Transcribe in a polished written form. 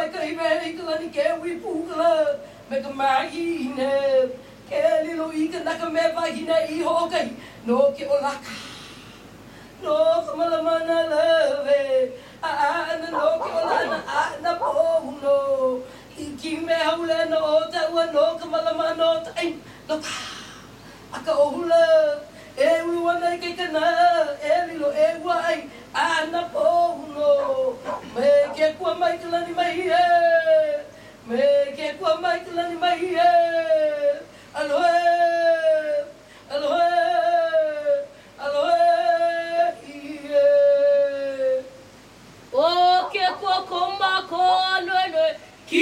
kai me ka ni ke wi pu ka me ka mai ne ke li lo I ka na ka me pa hi na I ho kai no ke o la ka no ka mala mana leve na no ke o la na po no I ki me haule no o ta wa no ka mala mana ta ai no ka aka o hula e ulu wana I ka na e li lo e wa ai na po no me ke kwa mai ka ni mai me ke kwa mai ka ni mai